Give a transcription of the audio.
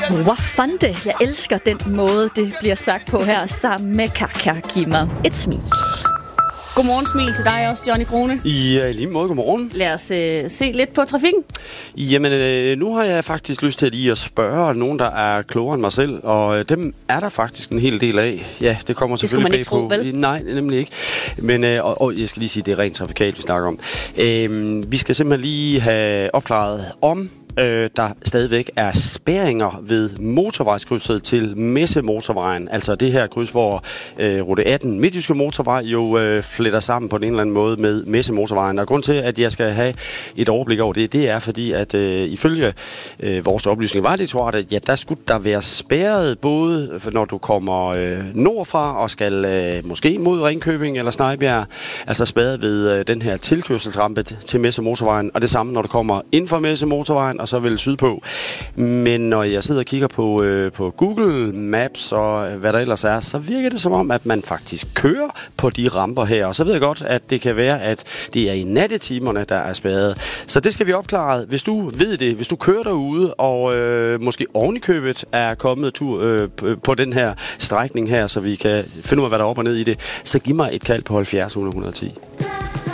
Wafande. Jeg elsker den måde, det bliver sagt på her sammen med Kaka. Giv mig et smil. Godmorgen, smil til dig også, Johnny Krone. Ja, lige måde, godmorgen. Lad os se lidt på trafikken. Jamen, nu har jeg faktisk lyst til lige at spørge nogen, der er klogere end mig selv, og dem er der faktisk en hel del af. Ja, det kommer selvfølgelig bag på. Vel? Nej, nemlig ikke. Men og jeg skal lige sige, det er rent trafikalt, vi snakker om. Vi skal simpelthen lige have opklaret om der stadigvæk er spærringer ved motorvejskrydset til Messemotorvejen. Altså det her kryds, hvor rute 18 Midtjyske Motorvej jo fletter sammen på en eller anden måde med Messemotorvejen. Og grund til, at jeg skal have et overblik over det, det er fordi, at ifølge vores oplysning i Vejdirektoratet, ja, der skulle der være spærret både, når du kommer nordfra og skal måske mod Ringkøbing eller Snejbjerg, altså spærret ved den her tilkørselsrampe til Messemotorvejen, og det samme, når du kommer ind fra Messemotorvejen og så vel sydpå. Men når jeg sidder og kigger på Google Maps og hvad der ellers er, så virker det som om, at man faktisk kører på de ramper her. Og så ved jeg godt, at det kan være, at det er i nattetimerne, der er spærret. Så det skal vi opklare. Hvis du ved det, hvis du kører derude, og måske ovenikøbet er kommet tur på den her strækning her, så vi kan finde ud af, hvad der er op og ned i det, så giv mig et kald på 70 110.